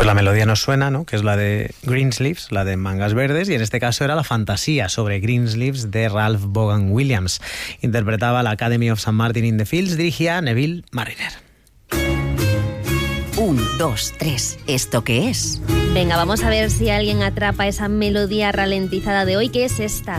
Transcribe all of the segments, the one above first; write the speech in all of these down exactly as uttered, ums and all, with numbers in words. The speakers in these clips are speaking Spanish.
Pues la melodía nos suena, ¿no? Que es la de Greensleeves, la de Mangas Verdes, y en este caso era la fantasía sobre Greensleeves de Ralph Vaughan Williams. Interpretaba la Academy of Saint Martin in the Fields, dirigía Neville Marriner. Un, dos, tres. ¿Esto qué es? Venga, vamos a ver si alguien atrapa esa melodía ralentizada de hoy. ¿Qué es esta?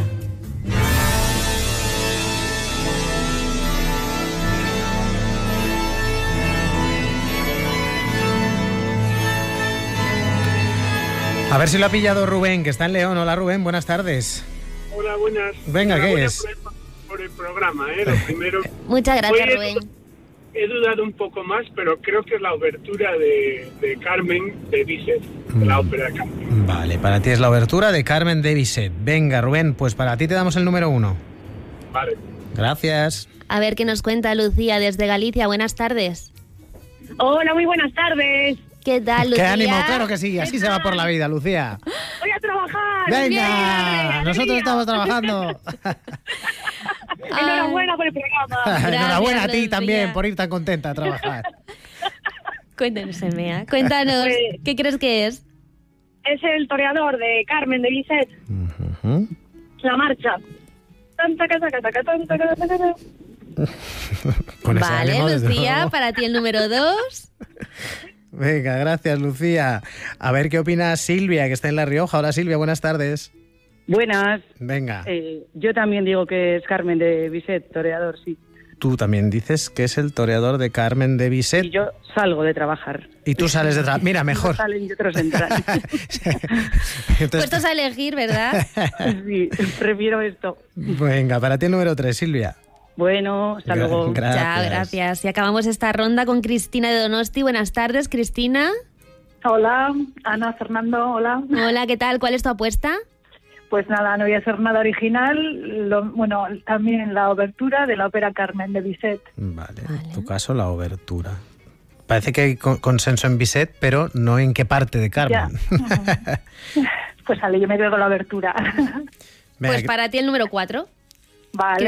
A ver si lo ha pillado Rubén, que está en León. Hola Rubén, buenas tardes. Hola, buenas. Venga, ¿qué es? Por el, por el programa, ¿eh? Lo primero. Muchas gracias, Hoy Rubén. He, he dudado un poco más, pero creo que es la obertura de, de Carmen de Bizet, de la ópera de Carmen. Vale, para ti es la obertura de Carmen de Bizet. Venga, Rubén, pues para ti te damos el número uno. Vale. Gracias. A ver qué nos cuenta Lucía desde Galicia. Buenas tardes. Hola, muy buenas tardes. ¿Qué tal, Lucía? ¡Qué ánimo! Claro que sí, así se va por la vida, Lucía. Voy a trabajar. ¡Venga! Bien, ¡Nosotros alegría. estamos trabajando! Enhorabuena por el programa. Enhorabuena a ti Lucía. también por ir tan contenta a trabajar. Cuéntanos, Emea. Cuéntanos, Pues- ¿qué crees que es? Es el toreador de Carmen de Bizet. Ujú. La marcha. Tanta casa, casa, tanta casa, casa. Con ese Vale, ánimo, desde Lucía, luego. para ti el número dos. Venga, gracias, Lucía. A ver qué opina Silvia, que está en La Rioja. Hola, Silvia, buenas tardes. Buenas. Venga, Eh, yo también digo que es Carmen de Bizet, toreador, sí. tú también dices que es el toreador de Carmen de Y Bizet yo salgo de trabajar. y tú sales de trabajar. Mira, mejor. Unos salen y otros entran. Entonces, Puestos a elegir, ¿verdad? Sí, prefiero esto. venga, para ti el número tres, Silvia. Bueno, hasta Gra- luego. gracias. Ya, gracias. Y acabamos esta ronda con Cristina de Donosti. Buenas tardes, Cristina. Hola, Ana, Fernando, hola. Hola, ¿qué tal? ¿Cuál es tu apuesta? Pues nada, no voy a hacer nada original. Lo- bueno, también la obertura de la ópera Carmen de Bizet. Vale, en tu caso la obertura. Parece que hay con- consenso en Bizet, pero no en qué parte de Carmen. Ya. Pues vale, yo me quedo con la obertura. Venga, Pues para ti el número cuatro. Vale.